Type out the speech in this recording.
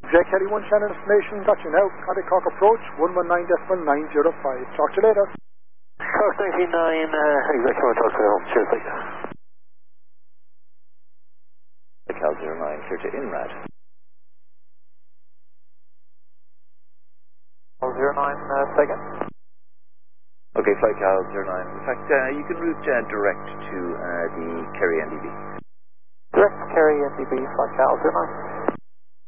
J. Kelly 1 Shannon destination, got you now. Contact Cork approach, 119.905. Talk to you later. Cork 99, exactly what I talked to home. Cheers, please. Cal 09, clear to INRAD. 09, second. Okay, Flight Cal 09. In fact, you can route direct to the Kerry NDB. Direct Kerry NDB, Flight Cal 09.